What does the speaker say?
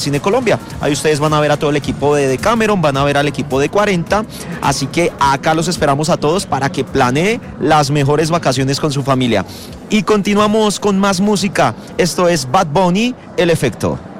Cine Colombia. Ahí ustedes van a ver a todo el equipo de Decameron, van a ver al equipo de 40, así que acá los esperamos a todos para que planee las mejores vacaciones con su familia. Y continuamos con más música. Esto es Bad Bunny, El Efecto.